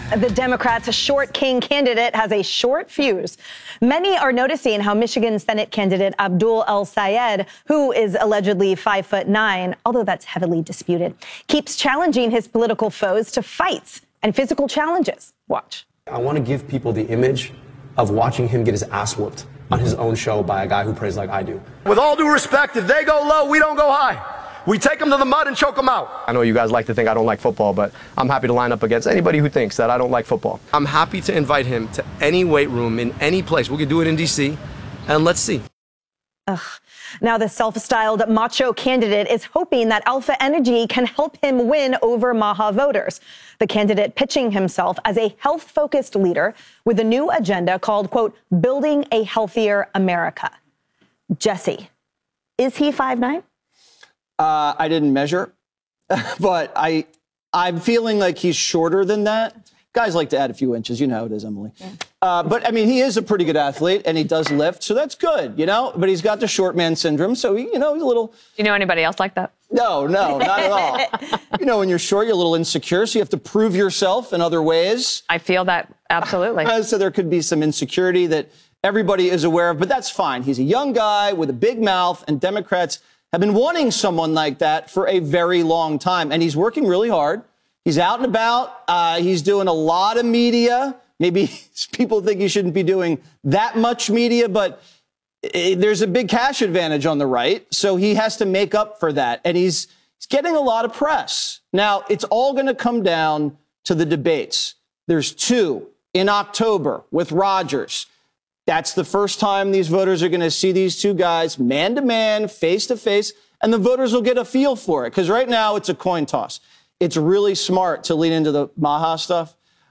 The Democrats' short king candidate has a short fuse. Many are noticing how Michigan Senate candidate Abdul El-Sayed, who is allegedly 5'9", although that's heavily disputed, keeps challenging his political foes to fights and physical challenges. Watch. I want to give people the image of watching him get his ass whooped on his own show by a guy who prays like I do. With all due respect, if they go low, we don't go high. We take them to the mud and choke them out. I know you guys like to think I don't like football, but I'm happy to line up against anybody who thinks that I don't like football. I'm happy to invite him to any weight room in any place. We could do it in D.C., and let's see. Now, the self-styled macho candidate is hoping that Alpha Energy can help him win over Maha voters. The candidate pitching himself as a health-focused leader with a new agenda called, quote, building a healthier America. Jesse, is he 5'9"? I didn't measure, but I'm feeling like he's shorter than that. Guys like to add a few inches. You know how it is, Emily. Yeah. But, I mean, he is a pretty good athlete, and he does lift, so that's good, you know? But he's got the short man syndrome, so, he's a little... Do you know anybody else like that? No, not at all. When you're short, you're a little insecure, so you have to prove yourself in other ways. I feel that, absolutely. So there could be some insecurity that everybody is aware of, but that's fine. He's a young guy with a big mouth, and Democrats have been wanting someone like that for a very long time, and he's working really hard. He's out and about. He's doing a lot of media. Maybe people think he shouldn't be doing that much media, but there's a big cash advantage on the right, so he has to make up for that, and he's getting a lot of press. Now, it's all going to come down to the debates. There's 2 in October with Rogers. That's the first time these voters are going to see these 2 guys man-to-man, face-to-face, and the voters will get a feel for it, because right now it's a coin toss. It's really smart to lean into the Maha stuff.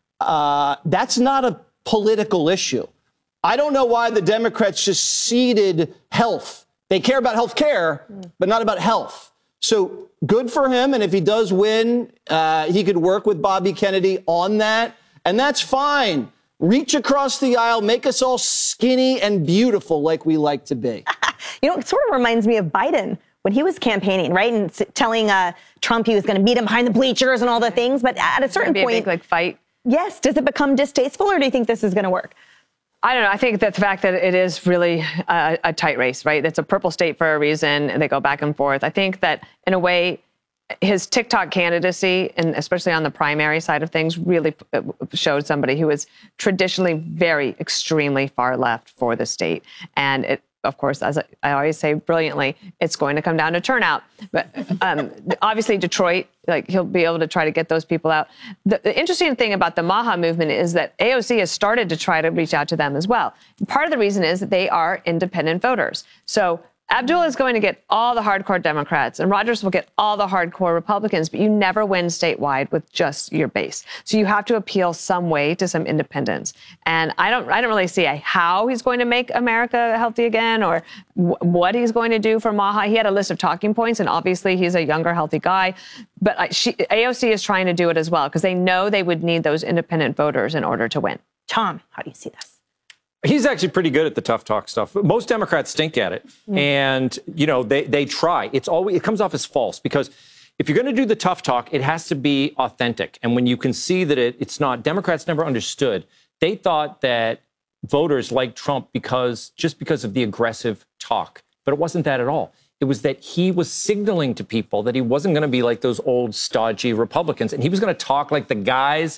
That's not a political issue. I don't know why the Democrats just ceded health. They care about health care, but not about health. So good for him, and if he does win, he could work with Bobby Kennedy on that, and that's fine. Reach across the aisle, make us all skinny and beautiful like we like to be. It sort of reminds me of Biden when he was campaigning, right? And telling Trump he was going to beat him behind the bleachers and all the things. But at a certain point, a big, fight. Yes. Does it become distasteful, or do you think this is going to work? I don't know. I think that the fact that it is really a tight race, right? It's a purple state for a reason, and they go back and forth. I think that, in a way, his TikTok candidacy, and especially on the primary side of things, really showed somebody who is traditionally extremely far left for the state. And it, of course, as I always say brilliantly, it's going to come down to turnout. But obviously Detroit, he'll be able to try to get those people out. The interesting thing about the Maha movement is that AOC has started to try to reach out to them as well. Part of the reason is that they are independent voters. So Abdul is going to get all the hardcore Democrats, and Rogers will get all the hardcore Republicans, but you never win statewide with just your base. So you have to appeal some way to some independents. And I don't really see how he's going to make America healthy again, or what he's going to do for Maha. He had a list of talking points, and obviously he's a younger, healthy guy. But AOC is trying to do it as well, because they know they would need those independent voters in order to win. Tom, how do you see this? He's actually pretty good at the tough talk stuff. Most Democrats stink at it. And, they try. It comes off as false, because if you're going to do the tough talk, it has to be authentic. And when you can see that it's not, Democrats never understood. They thought that voters liked Trump just because of the aggressive talk. But it wasn't that at all. It was that he was signaling to people that he wasn't going to be like those old stodgy Republicans. And he was going to talk like the guys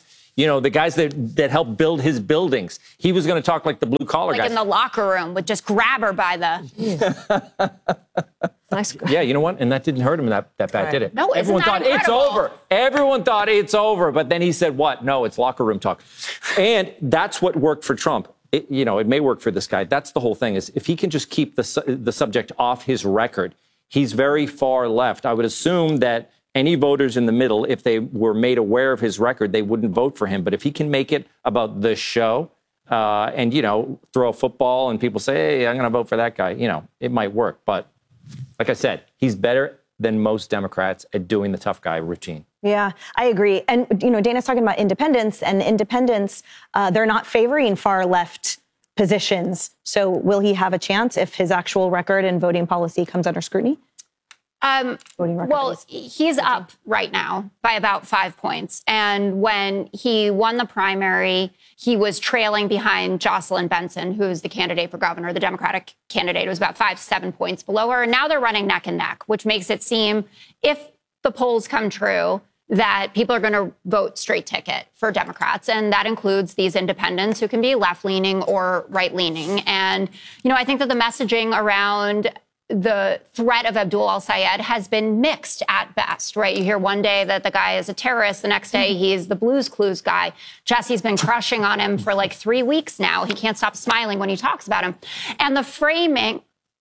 that helped build his buildings. He was going to talk like the blue-collar guys. Like in the locker room, would just grab her by the... Nice. Yeah, you know what? And that didn't hurt him that bad, right. Did it? No, Everyone thought it's over. Everyone thought it's over. But then he said, what? No, it's locker room talk. And that's what worked for Trump. It may work for this guy. That's the whole thing, is if he can just keep the subject off his record, he's very far left. I would assume that any voters in the middle, if they were made aware of his record, they wouldn't vote for him. But if he can make it about the show and, throw a football and people say, hey, I'm going to vote for that guy, it might work. But like I said, he's better than most Democrats at doing the tough guy routine. Yeah, I agree. And, Dana's talking about independents, and independents, they're not favoring far left positions. So will he have a chance if his actual record and voting policy comes under scrutiny? Well, he's up right now by about 5 points. And when he won the primary, he was trailing behind Jocelyn Benson, who is the candidate for governor, the Democratic candidate. It was about 5 to 7 points below her. And now they're running neck and neck, which makes it seem, if the polls come true, that people are going to vote straight ticket for Democrats. And that includes these independents who can be left-leaning or right-leaning. And, I think that the messaging around the threat of Abdul al-Sayed has been mixed at best, right? You hear one day that the guy is a terrorist. The next day, he's the Blues Clues guy. Jesse's been crushing on him for like 3 weeks now. He can't stop smiling when he talks about him. And the framing...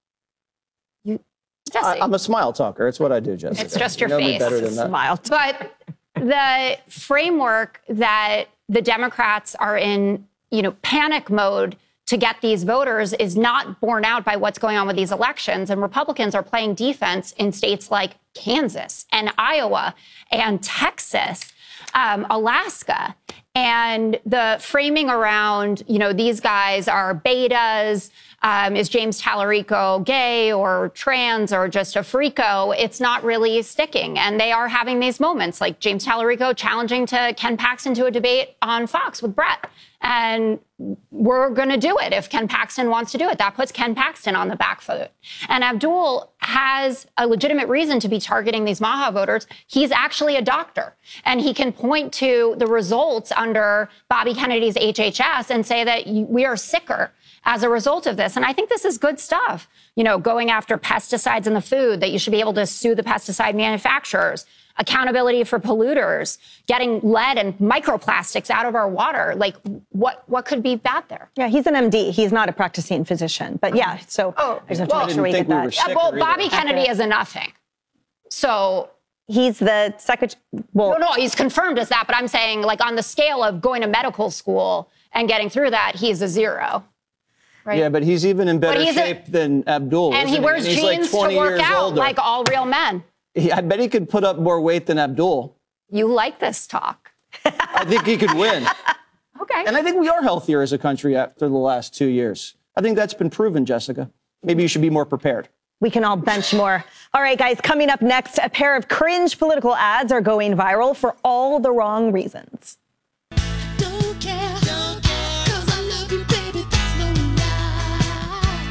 Jesse. I'm a smile talker. It's what I do, Jessica. It's just your you know face. Me better than that. Smile. But the framework that the Democrats are in, panic mode to get these voters is not borne out by what's going on with these elections. And Republicans are playing defense in states like Kansas and Iowa and Texas, Alaska. And the framing around, these guys are betas. Is James Tallarico gay or trans or just a freako? It's not really sticking. And they are having these moments like James Tallarico challenging to Ken Paxton to a debate on Fox with Brett. And we're going to do it if Ken Paxton wants to do it. That puts Ken Paxton on the back foot. And Abdul has a legitimate reason to be targeting these Maha voters. He's actually a doctor, and he can point to the results under Bobby Kennedy's HHS and say that we are sicker as a result of this. And I think this is good stuff. Going after pesticides in the food, that you should be able to sue the pesticide manufacturers, accountability for polluters, getting lead and microplastics out of our water. Like, what could be bad there? Yeah, he's an MD. He's not a practicing physician. But yeah, so I just have to make sure we get that. Yeah, well, Bobby Kennedy is a nothing. So... He's the secretary. Well, no, he's confirmed as that. But I'm saying, like, on the scale of going to medical school and getting through that, he's a zero. Right? Yeah, but he's even in better shape than Abdul. And he wears jeans to work out like all real men. I bet he could put up more weight than Abdul. You like this talk. I think he could win. Okay. And I think we are healthier as a country after the last 2 years. I think that's been proven, Jessica. Maybe you should be more prepared. We can all bench more. All right, guys, coming up next, a pair of cringe political ads are going viral for all the wrong reasons. Don't care, 'cause I love you, baby, that's no lie.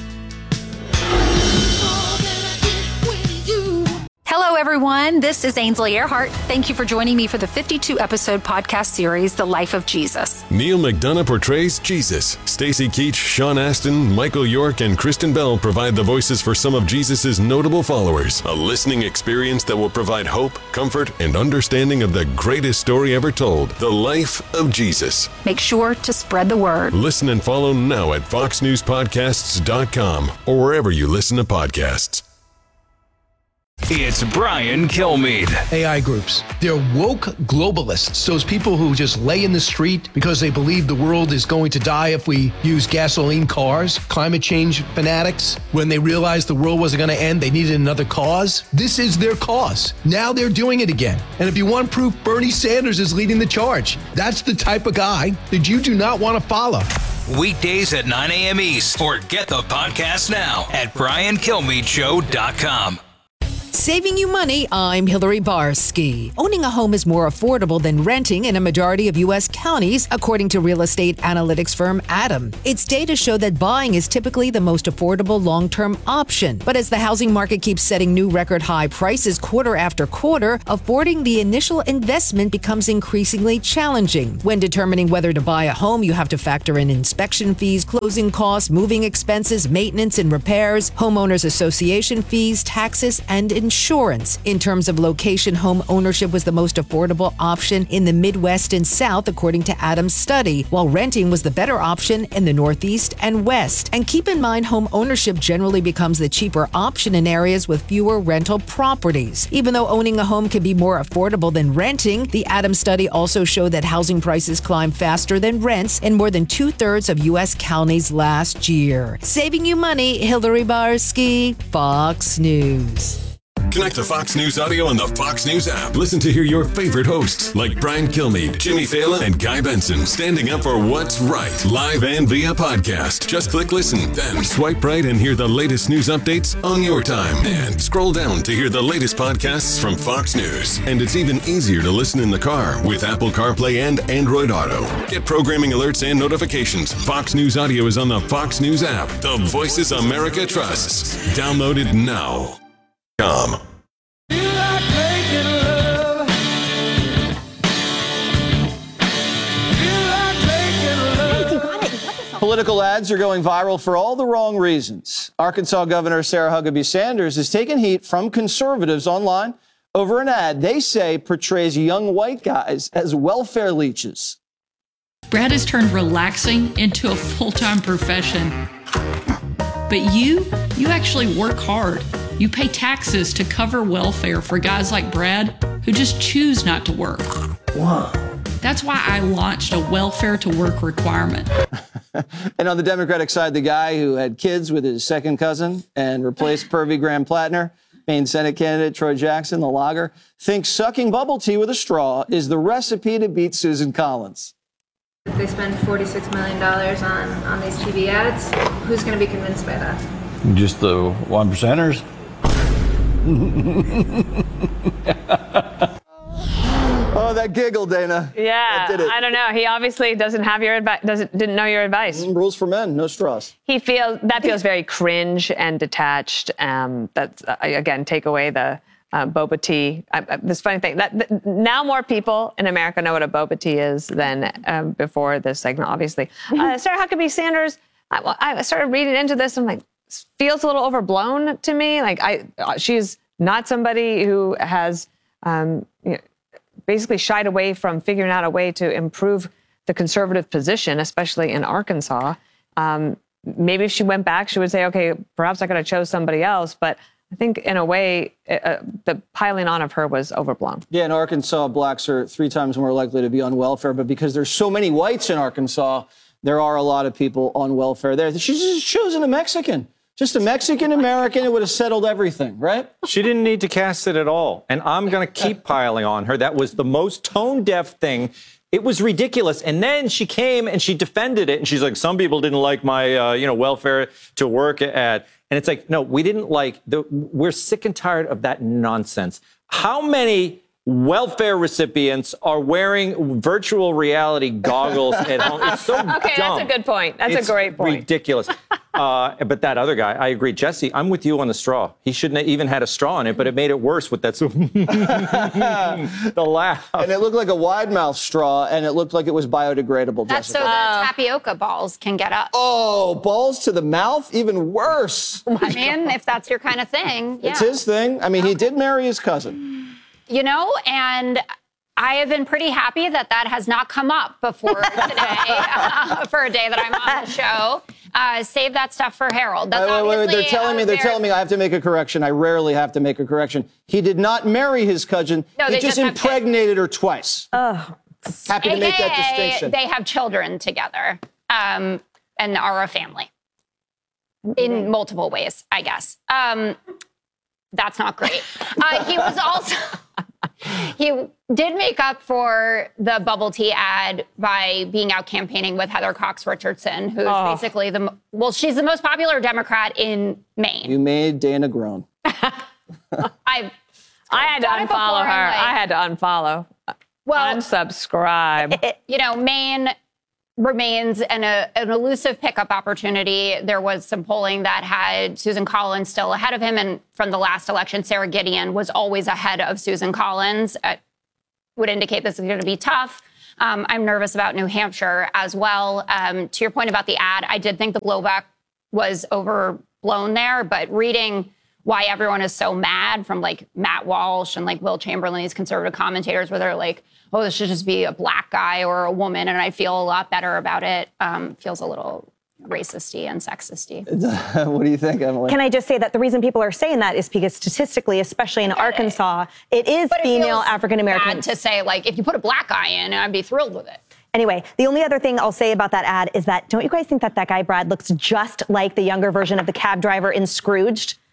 More than I did with you. Hello, everyone. This is Ainsley Earhart. Thank you for joining me for the 52-episode podcast series, The Life of Jesus. Neil McDonough portrays Jesus. Stacey Keach, Sean Astin, Michael York, and Kristen Bell provide the voices for some of Jesus' notable followers. A listening experience that will provide hope, comfort, and understanding of the greatest story ever told, The Life of Jesus. Make sure to spread the word. Listen and follow now at foxnewspodcasts.com or wherever you listen to podcasts. It's Brian Kilmeade. AI groups. They're woke globalists. Those people who just lay in the street because they believe the world is going to die if we use gasoline cars. Climate change fanatics. When they realized the world wasn't going to end, they needed another cause. This is their cause. Now they're doing it again. And if you want proof, Bernie Sanders is leading the charge. That's the type of guy that you do not want to follow. Weekdays at 9 a.m. East. Or get the podcast now at briankilmeadshow.com. Saving you money, I'm Hillary Barsky. Owning a home is more affordable than renting in a majority of U.S. counties, according to real estate analytics firm Adam. Its data show that buying is typically the most affordable long-term option. But as the housing market keeps setting new record high prices quarter after quarter, affording the initial investment becomes increasingly challenging. When determining whether to buy a home, you have to factor in inspection fees, closing costs, moving expenses, maintenance and repairs, homeowners association fees, taxes, and insurance. In terms of location, home ownership was the most affordable option in the Midwest and South, according to Adam's study, while renting was the better option in the Northeast and West. And keep in mind, home ownership generally becomes the cheaper option in areas with fewer rental properties. Even though owning a home can be more affordable than renting, the Adams study also showed that housing prices climbed faster than rents in more than 2/3 of U.S. counties last year. Saving you money, Hillary Barsky, Fox News. Connect to Fox News Audio on the Fox News app. Listen to hear your favorite hosts like Brian Kilmeade, Jimmy Fallon, and Guy Benson standing up for what's right, live and via podcast. Just click listen, then swipe right and hear the latest news updates on your time. And scroll down to hear the latest podcasts from Fox News. And it's even easier to listen in the car with Apple CarPlay and Android Auto. Get programming alerts and notifications. Fox News Audio is on the Fox News app. The voices America trusts. Download it now. Political ads are going viral for all the wrong reasons. Arkansas Governor Sarah Huckabee Sanders has taken heat from conservatives online over an ad they say portrays young white guys as welfare leeches. Brad has turned relaxing into a full-time profession. But you actually work hard. You pay taxes to cover welfare for guys like Brad who just choose not to work. Wow. That's why I launched a welfare to work requirement. And on the Democratic side, the guy who had kids with his second cousin and replaced Pervy Graham-Plattner, Maine Senate candidate Troy Jackson, the logger, thinks sucking bubble tea with a straw is the recipe to beat Susan Collins. If they spend $46 million on these TV ads, who's going to be convinced by that? Just the 1%ers. Oh, that giggle, Dana. Yeah, That did it. I don't know. He obviously doesn't have your advice. Didn't know your advice. Rules for men, no straws. That feels very cringe and detached. That's again, take away the boba tea. This funny thing that now more people in America know what a boba tea is than before this segment. Obviously, Sarah Huckabee Sanders. I started reading into this. I'm like, feels a little overblown to me. Like she's not somebody who has basically shied away from figuring out a way to improve the conservative position, especially in Arkansas. Maybe if she went back, she would say, okay, perhaps I could have chose somebody else. But I think in a way, the piling on of her was overblown. Yeah, in Arkansas, blacks are 3 times more likely to be on welfare. But because there's so many whites in Arkansas, there are a lot of people on welfare there. She's just chosen a Mexican. Just a Mexican-American, it would have settled everything, right? She didn't need to cast it at all. And I'm going to keep piling on her. That was the most tone-deaf thing. It was ridiculous. And then she came and she defended it. And she's like, some people didn't like my, welfare to work ad. And it's like, no, we didn't like we're sick and tired of that nonsense. How many welfare recipients are wearing virtual reality goggles at home? It's so okay, dumb. That's a good point. That's a great point. Ridiculous. But that other guy, I agree. Jesse, I'm with you on the straw. He shouldn't have even had a straw in it, but it made it worse with that. The laugh. And it looked like a wide mouth straw, and it looked like it was biodegradable. That's Jessica. so the tapioca balls can get up. Oh, balls to the mouth? Even worse. I mean, if that's your kind of thing. Yeah. It's his thing. I mean, he did marry his cousin. And I have been pretty happy that has not come up before today for a day that I'm on the show. Save that stuff for Harold. That's Wait. They're telling me I have to make a correction. I rarely have to make a correction. He did not marry his cousin. No, he they just just have impregnated her twice. Oh. Happy to make that distinction. They have children together and are a family in multiple ways, I guess. That's not great. He was also... He did make up for the bubble tea ad by being out campaigning with Heather Cox Richardson, who's basically she's the most popular Democrat in Maine. You made Dana groan. I had to unfollow her. I had to unfollow. Well, unsubscribe. Maine remains an elusive pickup opportunity. There was some polling that had Susan Collins still ahead of him. And from the last election, Sarah Gideon was always ahead of Susan Collins. Would indicate this is going to be tough. I'm nervous about New Hampshire as well. To your point about the ad, I did think the blowback was overblown there. But reading why everyone is so mad from like Matt Walsh and like Will Chamberlain, these conservative commentators, where they're like, oh, this should just be a black guy or a woman, and I feel a lot better about it. Feels a little racist-y and sexist-y. What do you think, Emily? Can I just say that the reason people are saying that is because statistically, especially in Arkansas, it is female African-Americans. To say, like, if you put a black guy in, I'd be thrilled with it. Anyway, the only other thing I'll say about that ad is that don't you guys think that guy, Brad, looks just like the younger version of the cab driver in Scrooged?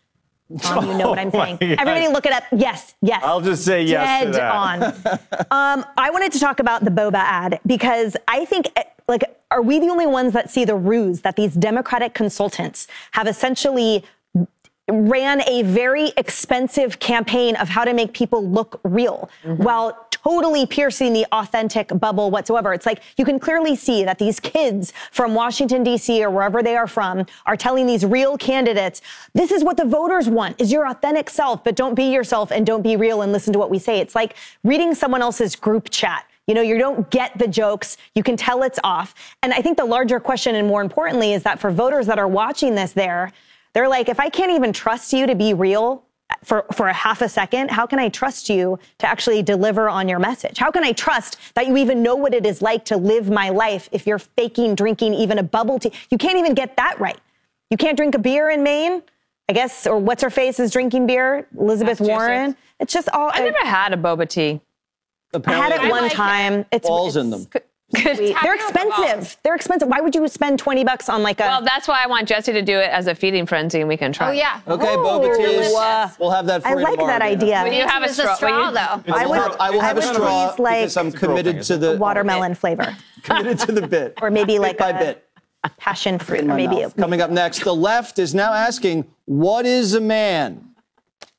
You know what I'm saying? Everybody look it up. Yes. I'll just say yes to Dead that. on. I wanted to talk about the boba ad because I think, are we the only ones that see the ruse that these Democratic consultants have essentially ran a very expensive campaign of how to make people look real while totally piercing the authentic bubble whatsoever? It's like you can clearly see that these kids from Washington, D.C. or wherever they are from are telling these real candidates, this is what the voters want, is your authentic self, but don't be yourself and don't be real and listen to what we say. It's like reading someone else's group chat. You know, you don't get the jokes. You can tell it's off. And I think the larger question, and more importantly, is that for voters that are watching this they're like, if I can't even trust you to be real for a half a second, how can I trust you to actually deliver on your message? How can I trust that you even know what it is like to live my life if you're faking drinking even a bubble tea? You can't even get that right. You can't drink a beer in Maine, I guess, or what's her face is drinking beer, Elizabeth Warren. It's just all. I never had a boba tea. I had it one time. It's balls in them. They're expensive. They're expensive. Why would you spend $20 on like a? Well, that's why I want Jesse to do it as a feeding frenzy, and we can try. Oh yeah. Okay, boba teas. We'll have that for I you like tomorrow, that Dana. idea. Would you have a straw? though? I will have a straw because I'm committed to the watermelon flavor. Committed to the bit. Or maybe like bit by bit. passion fruit, In or my maybe. mouth. Coming up next, the left is now asking, what is a man?